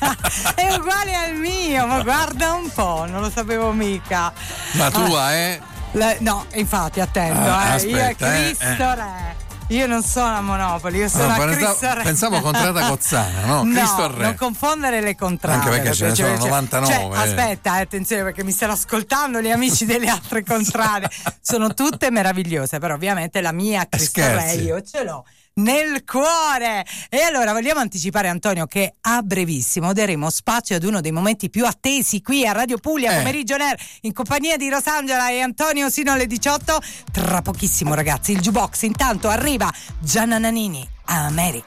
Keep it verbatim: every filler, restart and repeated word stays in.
È uguale al mio, ma guarda un po', non lo sapevo mica. La tua ah, è? La, no, infatti, attento, ah, eh. aspetta, io e Cristo eh, Re. Io non sono a Monopoli, io sono no, a pensavo, Cristo Re. pensavo contrada Cozzana, no? No, Cristo Re. non confondere le contrade. Anche perché ce ne sono cioè, novantanove. Cioè, aspetta, eh, attenzione, perché mi stanno ascoltando gli amici delle altre contrade. Sono tutte meravigliose, però ovviamente la mia Cristo Re io ce l'ho nel cuore. E allora vogliamo anticipare, Antonio, che a brevissimo daremo spazio ad uno dei momenti più attesi qui a Radio Puglia, eh. pomeriggio nero, in compagnia di Rosangela e Antonio sino alle diciotto. Tra pochissimo, ragazzi, il jukebox. Intanto arriva Gianna Nannini, America.